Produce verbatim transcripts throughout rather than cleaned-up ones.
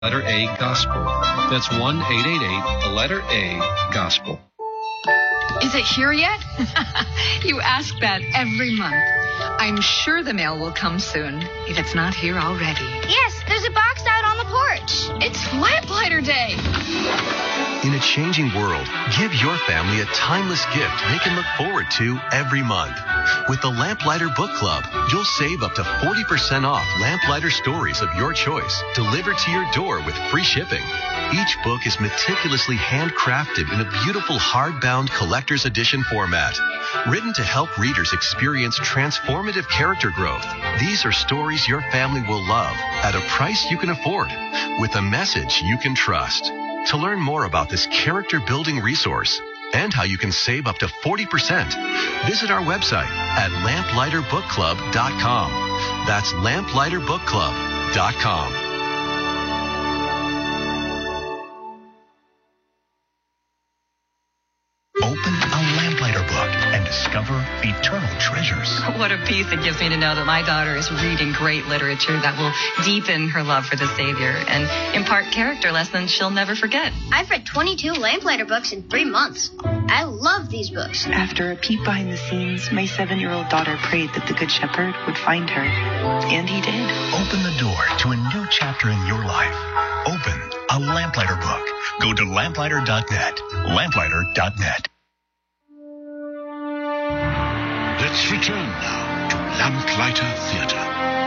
letter A, gospel. That's one eight eight eight, the letter A, gospel. Is it here yet? You ask that every month. I'm sure the mail will come soon, if it's not here already. Yes, there's a box out on the porch. It's Lamplighter Day. In a changing world, give your family a timeless gift they can look forward to every month. With the Lamplighter Book Club, you'll save up to forty percent off Lamplighter stories of your choice, delivered to your door with free shipping. Each book is meticulously handcrafted in a beautiful hardbound collector's edition format. Written to help readers experience transformative character growth, these are stories your family will love at a price you can afford, with a message you can trust. To learn more about this character-building resource and how you can save up to forty percent, visit our website at lamplighter book club dot com. That's lamplighter book club dot com. Open a Lamplighter book and discover eternal treasures. What a peace it gives me to know that my daughter is reading great literature that will deepen her love for the Savior and impart character lessons she'll never forget. I've read twenty-two Lamplighter books in three months. I love these books. After a peek behind the scenes, my seven-year-old daughter prayed that the Good Shepherd would find her. And he did. Open the door to a new chapter in your life. Open a Lamplighter book. Go to lamplighter dot net. lamplighter dot net. Let's return now to Lamplighter Theatre.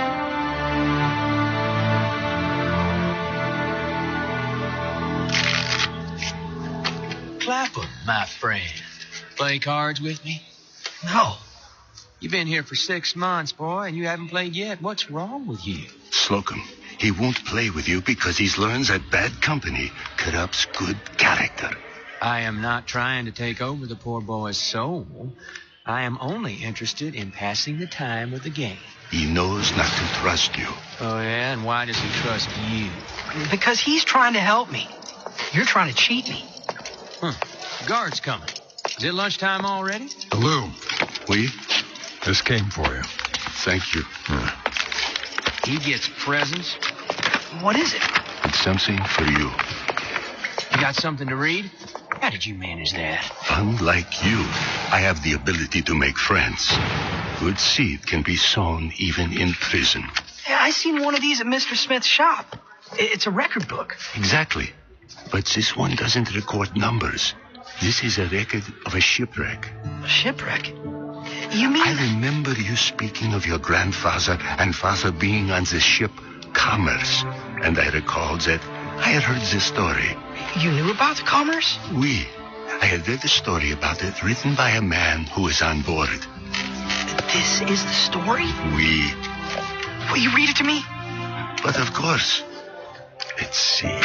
Clapham, my friend. Play cards with me? No. You've been here for six months, boy, and you haven't played yet. What's wrong with you? Slocum, he won't play with you because he learns that bad company corrupts good character. I am not trying to take over the poor boy's soul. I am only interested in passing the time with the game. He knows not to trust you. Oh, yeah? And why does he trust you? Because he's trying to help me. You're trying to cheat me. Huh. The guard's coming. Is it lunchtime already? Hello. We? This came for you. Thank you. Huh. He gets presents. What is it? It's something for you. You got something to read? How did you manage that? Unlike you, I have the ability to make friends. Good seed can be sown even in prison. Yeah, I seen one of these at Mister Smith's shop. It's a record book. Exactly. But this one doesn't record numbers. This is a record of a shipwreck. A shipwreck? You mean... I remember you speaking of your grandfather and father being on the ship Commerce. And I recalled that I had heard this story. You knew about the Commerce? Oui. I had read a story about it written by a man who was on board. This is the story? Oui. Will you read it to me? But of course. Let's see.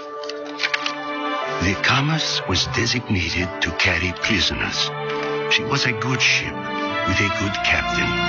The Commerce was designated to carry prisoners. She was a good ship with a good captain.